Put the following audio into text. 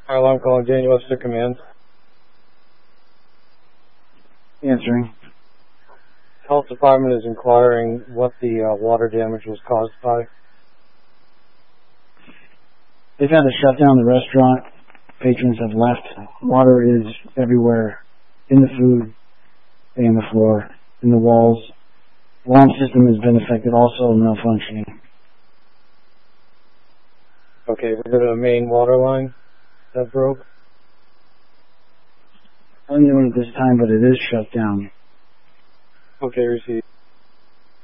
Alarm calling Daniel Webster Command. Answering. Health Department is inquiring what the water damage was caused by. They've had to shut down the restaurant. Patrons have left. Water is everywhere. In the food, and the floor, in the walls. Alarm system has been affected, also malfunctioning. Okay, was it a main water line that broke? Unknown at this time, but it is shut down. Okay, received.